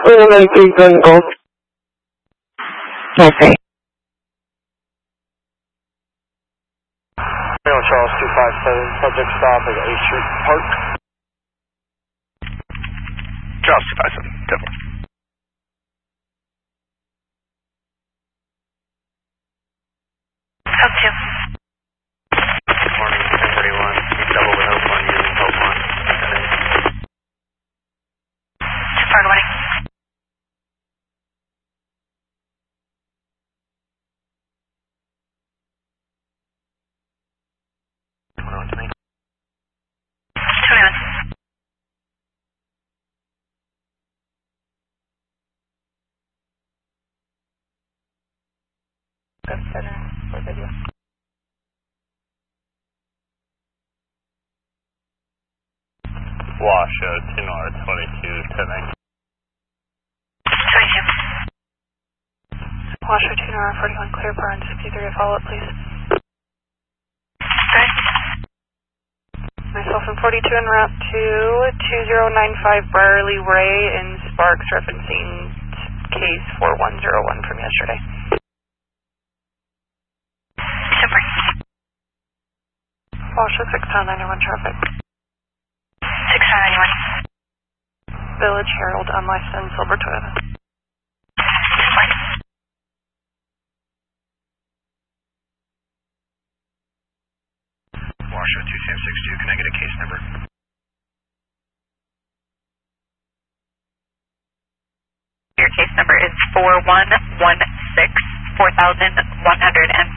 1910 Golf. Okay. Charles 257, subject stop at 8th Street Park. Charles 257, double. Hope 2. Good morning, 1031. Double with Hope 1, using Hope 1. Too far away. Washoe, 2R22, 10 22. Washoe, 2R41, clear burn, 63, follow up, please. Okay. Myself and 42 en route to 2095 Briarly Way in Sparks, referencing case 4101 from yesterday. Super. Washoe, 691 traffic. 691. Village Herald, unlicensed, silver Toyota. Washoe 2762, can I get a case number? Your case number is 4116 4115.